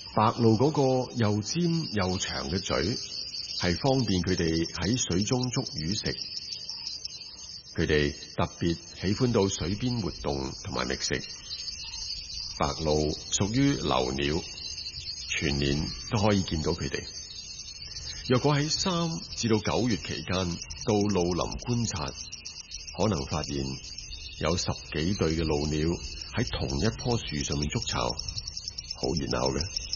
白鷺嗰個又尖又長嘅嘴，係方便佢哋喺水中捉魚食。佢哋特別喜歡到水邊活動同埋覓食。白鷺屬於留鳥，全年都可以見到佢哋。若果喺3至到9月期間到鷺林觀察，可能發現有10幾對嘅鷺鳥喺同一棵樹上面築巢，好熱鬧嘅。